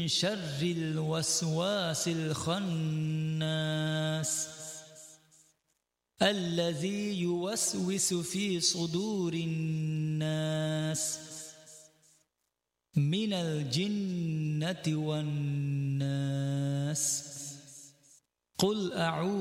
شر الوسواس الخناس الذي يوسوس في صدور الناس من الجنة والناس. قل أعوذ